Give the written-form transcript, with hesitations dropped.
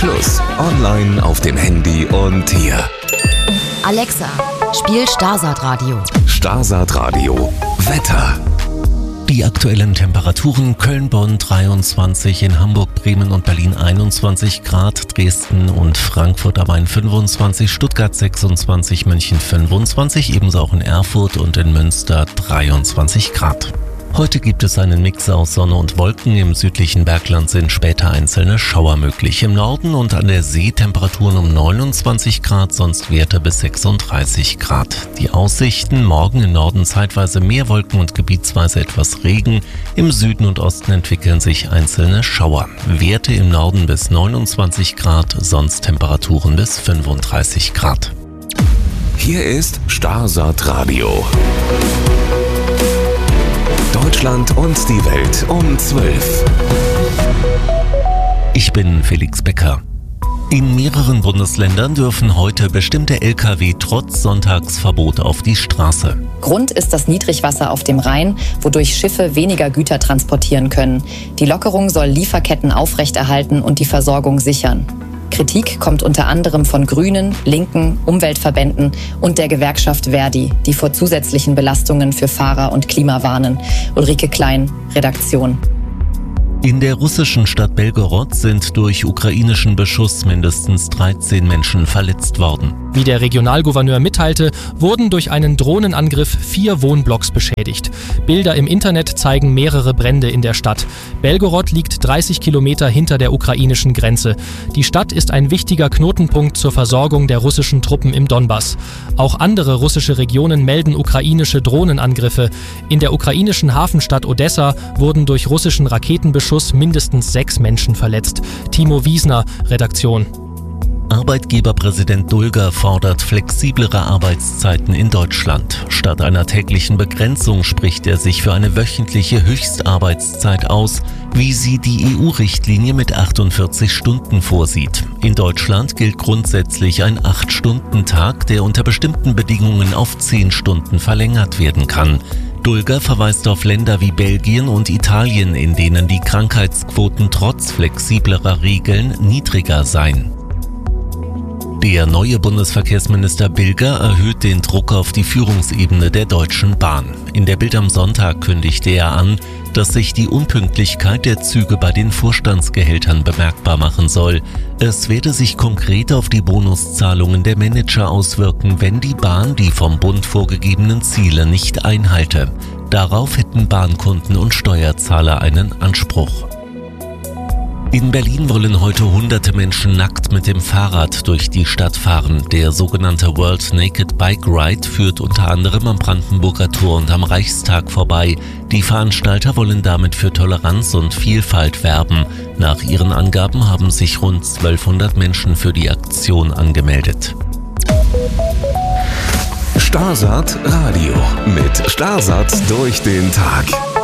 Plus, online, auf dem Handy und hier. Alexa, spiel Starsat Radio. Starsat Radio. Wetter. Die aktuellen Temperaturen: Köln-Bonn 23, in Hamburg, Bremen und Berlin 21 Grad, Dresden und Frankfurt am Main 25, Stuttgart 26, München 25, ebenso auch in Erfurt und in Münster 23 Grad. Heute gibt es einen Mix aus Sonne und Wolken. Im südlichen Bergland sind später einzelne Schauer möglich. Im Norden und an der See Temperaturen um 29 Grad, sonst Werte bis 36 Grad. Die Aussichten: morgen im Norden zeitweise mehr Wolken und gebietsweise etwas Regen. Im Süden und Osten entwickeln sich einzelne Schauer. Werte im Norden bis 29 Grad, sonst Temperaturen bis 35 Grad. Hier ist Starsat Radio. Deutschland und die Welt um 12. Ich bin Felix Becker. In mehreren Bundesländern dürfen heute bestimmte Lkw trotz Sonntagsverbot auf die Straße. Grund ist das Niedrigwasser auf dem Rhein, wodurch Schiffe weniger Güter transportieren können. Die Lockerung soll Lieferketten aufrechterhalten und die Versorgung sichern. Kritik kommt unter anderem von Grünen, Linken, Umweltverbänden und der Gewerkschaft Verdi, die vor zusätzlichen Belastungen für Fahrer und Klima warnen. Ulrike Klein, Redaktion. In der russischen Stadt Belgorod sind durch ukrainischen Beschuss mindestens 13 Menschen verletzt worden. Wie der Regionalgouverneur mitteilte, wurden durch einen Drohnenangriff 4 Wohnblocks beschädigt. Bilder im Internet zeigen mehrere Brände in der Stadt. Belgorod liegt 30 Kilometer hinter der ukrainischen Grenze. Die Stadt ist ein wichtiger Knotenpunkt zur Versorgung der russischen Truppen im Donbass. Auch andere russische Regionen melden ukrainische Drohnenangriffe. In der ukrainischen Hafenstadt Odessa wurden durch russischen Raketenbeschuss mindestens 6 Menschen verletzt. Timo Wiesner, Redaktion. Arbeitgeberpräsident Dulger fordert flexiblere Arbeitszeiten in Deutschland. Statt einer täglichen Begrenzung spricht er sich für eine wöchentliche Höchstarbeitszeit aus, wie sie die EU-Richtlinie mit 48 Stunden vorsieht. In Deutschland gilt grundsätzlich ein 8-Stunden-Tag, der unter bestimmten Bedingungen auf 10 Stunden verlängert werden kann. Dulger verweist auf Länder wie Belgien und Italien, in denen die Krankheitsquoten trotz flexiblerer Regeln niedriger seien. Der neue Bundesverkehrsminister Bilger erhöht den Druck auf die Führungsebene der Deutschen Bahn. In der Bild am Sonntag kündigte er an, dass sich die Unpünktlichkeit der Züge bei den Vorstandsgehältern bemerkbar machen soll. Es werde sich konkret auf die Bonuszahlungen der Manager auswirken, wenn die Bahn die vom Bund vorgegebenen Ziele nicht einhalte. Darauf hätten Bahnkunden und Steuerzahler einen Anspruch. In Berlin wollen heute hunderte Menschen nackt mit dem Fahrrad durch die Stadt fahren. Der sogenannte World Naked Bike Ride führt unter anderem am Brandenburger Tor und am Reichstag vorbei. Die Veranstalter wollen damit für Toleranz und Vielfalt werben. Nach ihren Angaben haben sich rund 1200 Menschen für die Aktion angemeldet. Starsat Radio mit Starsat durch den Tag.